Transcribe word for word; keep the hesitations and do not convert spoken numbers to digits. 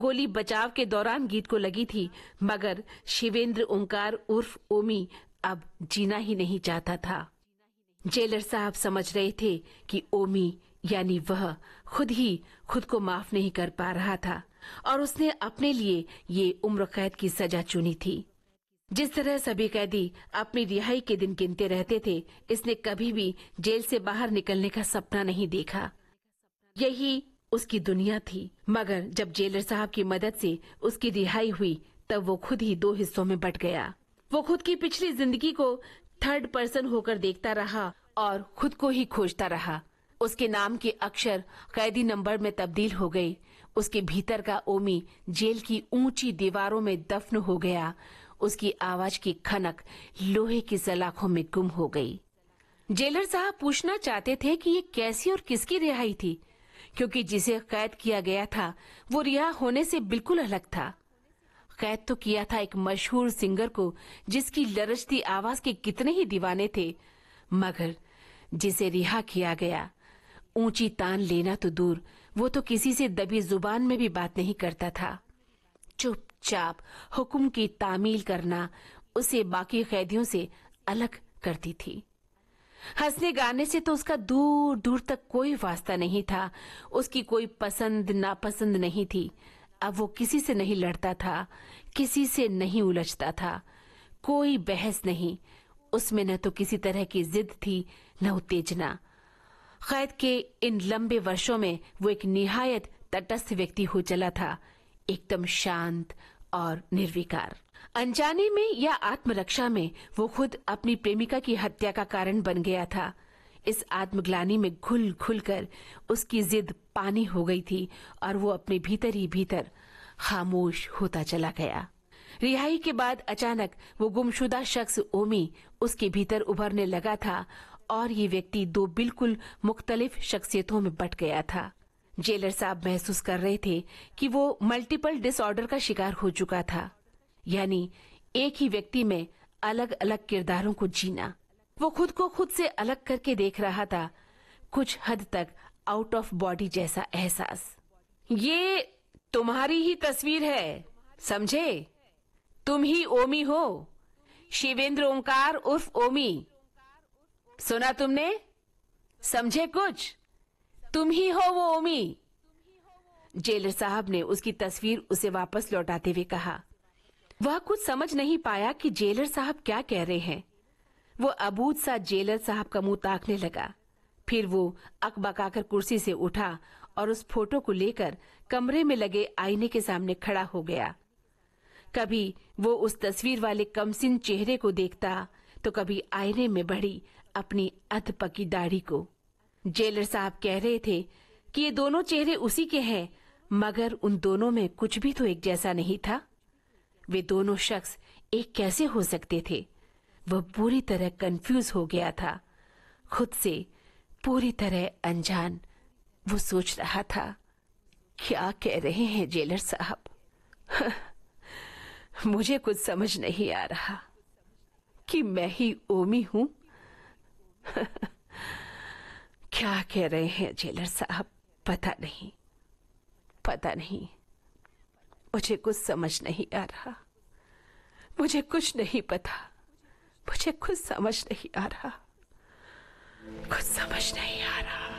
गोली बचाव के दौरान गीत को लगी थी, मगर शिवेंद्र ओंकार उर्फ ओमी अब जीना ही नहीं चाहता था। जेलर साहब समझ रहे थे कि ओमी यानी वह खुद ही खुद को माफ नहीं कर पा रहा था और उसने अपने लिए ये उम्र कैद की सजा चुनी थी। जिस तरह सभी कैदी अपनी रिहाई के दिन गिनते रहते थे, इसने कभी भी जेल से बाहर निकलने का सपना नहीं देखा। यही उसकी दुनिया थी। मगर जब जेलर साहब की मदद से उसकी रिहाई हुई, तब वो खुद ही दो हिस्सों में बट गया। वो खुद की पिछली जिंदगी को थर्ड पर्सन होकर देखता रहा और खुद को ही खोजता रहा। उसके नाम के अक्षर कैदी नंबर में तब्दील हो गए। उसके भीतर का ओमी जेल की ऊंची दीवारों में दफन हो गया। उसकी आवाज की खनक लोहे की सलाखों में गुम हो गई। जेलर साहब पूछना चाहते थे कि ये कैसी और किसकी रिहाई थी, क्योंकि जिसे कैद किया गया था वो रिहा होने से बिल्कुल अलग था। कैद तो किया था एक मशहूर सिंगर को, जिसकी लरजती आवाज के कितने ही दीवाने थे, मगर जिसे रिहा किया गया, ऊंची तान लेना तो दूर, वो तो किसी से दबी जुबान में भी बात नहीं करता था। चुपचाप हुक्म की तामील करना उसे बाकी कैदियों से अलग करती थी। हंसने गाने से तो उसका दूर दूर तक कोई वास्ता नहीं था। उसकी कोई पसंद नापसंद नहीं थी। अब वो किसी से नहीं लड़ता था, किसी से नहीं उलझता था, कोई बहस नहीं। उसमें न तो किसी तरह की जिद थी, न उत्तेजना। कैद के इन लंबे वर्षों में वो एक निहायत तटस्थ व्यक्ति हो चला था, एकदम शांत और निर्विकार। अनजाने में या आत्मरक्षा में वो खुद अपनी प्रेमिका की हत्या का कारण बन गया था। इस आत्मग्लानि में घुल घुल कर उसकी जिद पानी हो गई थी और वो अपने भीतर ही भीतर खामोश होता चला गया। रिहाई के बाद अचानक वो गुमशुदा शख्स ओमी उसके भीतर उभरने लगा था और ये व्यक्ति दो बिल्कुल मुख्तलिफ शख्सियतों में बट गया था। जेलर साहब महसूस कर रहे थे कि वो मल्टीपल डिसऑर्डर का शिकार हो चुका था, यानी एक ही व्यक्ति में अलग अलग किरदारों को जीना। वो खुद को खुद से अलग करके देख रहा था, कुछ हद तक आउट ऑफ बॉडी जैसा एहसास। ये तुम्हारी ही तस्वीर है, समझे? तुम ही ओमी हो, शिवेंद्र ओंकार उर्फ ओमी। सुना तुमने? समझे कुछ? तुम ही हो वो ओमी। जेलर साहब ने उसकी तस्वीर उसे वापस लौटाते हुए कहा। वह कुछ समझ नहीं पाया कि जेलर साहब क्या कह रहे हैं। वो अबूझ सा जेलर साहब का मुंह ताकने लगा। फिर वो अकबकाकर कुर्सी से उठा और उस फोटो को लेकर कमरे में लगे आईने के सामने खड़ा हो गया। कभी वो उस तस्वीर वाले कमसिन चेहरे को देखता, तो कभी आईने में बढ़ी अपनी अधपकी दाढ़ी को। जेलर साहब कह रहे थे कि ये दोनों चेहरे उसी के हैं, मगर उन दोनों में कुछ भी तो एक जैसा नहीं था। वे दोनों शख्स एक कैसे हो सकते थे? वह पूरी तरह कंफ्यूज हो गया था, खुद से पूरी तरह अनजान। वो सोच रहा था, क्या कह रहे हैं जेलर साहब? मुझे कुछ समझ नहीं आ रहा कि मैं ही ओमी हूं। क्या कह रहे हैं जेलर साहब? पता नहीं, पता नहीं। मुझे कुछ समझ नहीं आ रहा। मुझे कुछ नहीं पता। मुझे कुछ समझ नहीं आ रहा। कुछ समझ नहीं आ रहा।